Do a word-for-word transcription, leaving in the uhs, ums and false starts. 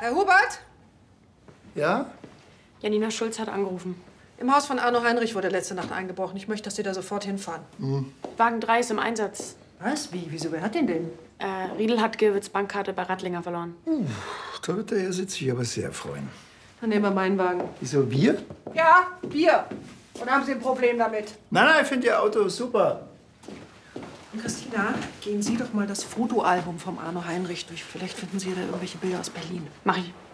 Herr Hubert? Ja? Janina Schulz hat angerufen. Im Haus von Arno Heinrich wurde letzte Nacht eingebrochen. Ich möchte, dass Sie da sofort hinfahren. Mhm. Wagen drei ist im Einsatz. Was? Wie? Wieso? Wer hat den denn? Äh, Riedel hat Gilwitz Bankkarte bei Rattlinger verloren. Uh, da wird der Herr Sitz sich aber sehr freuen. Dann nehmen wir meinen Wagen. Wieso, Bier? Ja, Bier. Und haben Sie ein Problem damit? Nein, nein, ich finde Ihr Auto super. Und Christina, gehen Sie doch mal das Fotoalbum vom Arno Heinrich durch. Vielleicht finden Sie da irgendwelche Bilder aus Berlin. Mach ich.